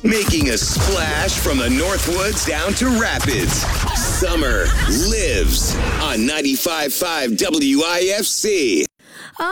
Making a splash from the Northwoods down to Rapids. Summer lives on 95.5 WIFC.